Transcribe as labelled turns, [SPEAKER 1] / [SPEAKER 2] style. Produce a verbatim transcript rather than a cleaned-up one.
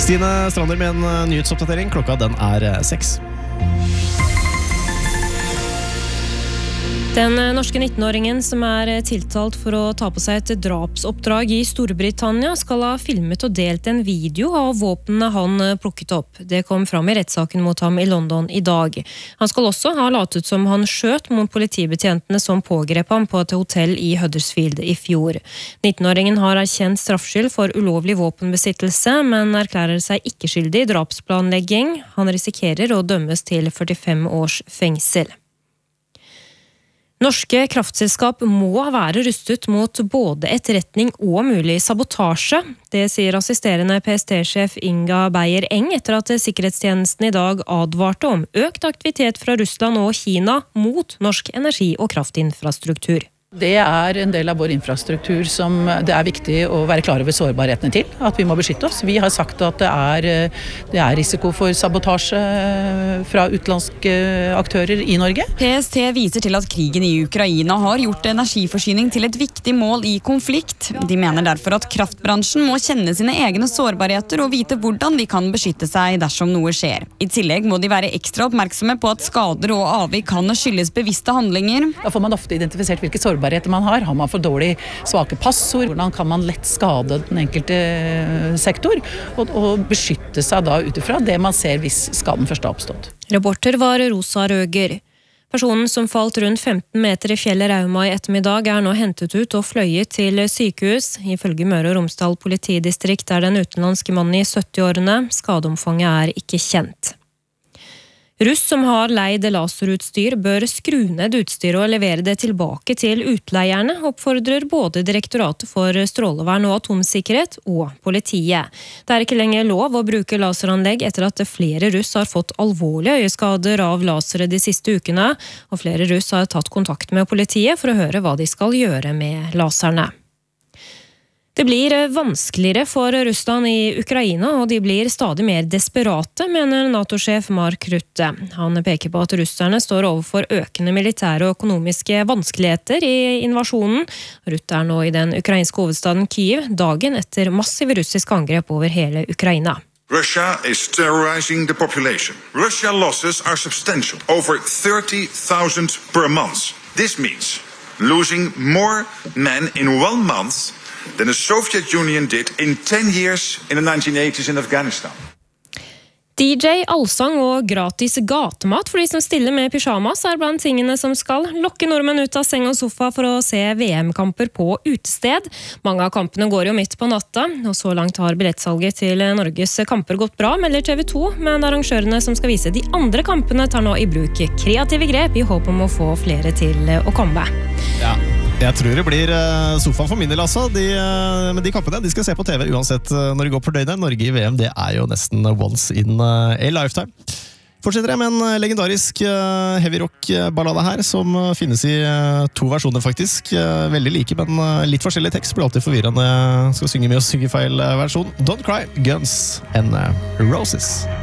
[SPEAKER 1] Stine Strander med en nyhetsoppdatering. Klokka den er seks.
[SPEAKER 2] Den norske nittenåringen som er tiltalt for å ta på seg et drapsoppdrag i Storbritannia skal ha filmet og delt en video av våpnene han plukket opp. Det kom fram i rettssaken mot ham i London i dag. Han skal også ha latet som han skjøt mot politibetjentene som pågrep ham på et hotell i Huddersfield i fjor. nittenåringen har erkjent straffskyld for ulovlig våpenbesittelse, men erklærer seg ikke skyldig i drapsplanlegging. Han risikerer å dømmes til førtifem års fengsel. Norske kraftselskap må være rustet mot både etterretning og mulig sabotasje. Det sier assisterende P S T-sjef Inga Beyer Eng etter at sikkerhetstjenesten i dag advarte om økt aktivitet fra Russland og Kina mot norsk energi- og kraftinfrastruktur.
[SPEAKER 3] Det er en del av vår infrastruktur som det er viktig å være klar over sårbarhetene til, at vi må beskytte oss. Vi har sagt at det er, det er risiko for sabotasje fra utenlandske aktører i Norge.
[SPEAKER 4] P S T viser til at krigen i Ukraina har gjort energiforsyning til et viktig mål i konflikt. De mener derfor at kraftbransjen må kjenne sine egne sårbarheter og vite hvordan de kan beskytte seg dersom noe skjer. I tillegg må de være ekstra oppmerksomme på at skader og avvik kan skyldes bevisste handlinger.
[SPEAKER 3] Da får man ofte identifisert hvilke sårbarheter man har. Har man for dårlig svake passord? Hvordan kan man lett skade den enkelte sektor? Og, og beskytte seg da utifra det man ser hvis skaden først har oppstått.
[SPEAKER 2] Reporter var Rosa Røger. Personen som falt rundt femten meter i fjellet Rauma i ettermiddag er nå hentet ut og fløyet til sykehus. Ifølge Møre og Romsdal politidistrikt er den utenlandske mannen i sytti-årene. Skadeomfanget er ikke kjent. Russ som har leid laserutstyr bør skru ned utstyret og levere det tilbake til utleierne, oppfordrer både Direktoratet for strålevern og atomsikkerhet og politiet. Det er ikke lenger lov å bruke laseranlegg etter at flere russ har fått alvorlige øyeskader av lasere de siste ukene, og flere russ har tatt kontakt med politiet for å høre hva de skal gjøre med laserne. Det blir vanskeligere for Russland i Ukraina, og de blir stadig mer desperate, mener NATO-sjef Mark Rutte. Han peker på at russerne står overfor økende militære og økonomiske vanskeligheter i invasjonen. Rutte er nå i den ukrainske hovedstaden Kyiv, dagen etter massive russiske angrep over hele Ukraina.
[SPEAKER 5] Russia is terrorizing the population. Russian losses are substantial, over thirty thousand per month. This means losing more men in one month than the Soviet Union did in ten years in the nineteen eighties in Afghanistan.
[SPEAKER 2] D J, allsang og gratis gatemat for de som stiller med pyjamas er blant tingene som skal lokke nordmenn ut av seng og sofa for å se V M-kamper på utested. Mange av kampene går jo midt på natta, og så langt har billettsalget til Norges kamper gått bra, melder T V to, men arrangørene som skal vise de andre kampene tar nå i bruk kreative grep i håp om å få flere til å komme.
[SPEAKER 1] Ja. Jeg tror det blir sofa for min del, altså. De, men de kampene de skal se på T V uansett når de går på døgnet. Norge i V M, det er jo nesten once in a lifetime. Fortsetter jeg med en legendarisk heavy rock-ballade her, som finnes i to versjoner faktisk. Veldig like, men litt forskjellig tekst. Blir alltid forvirrende når jeg skal synge med og synge feil versjon. Don't Cry, Guns N' Roses.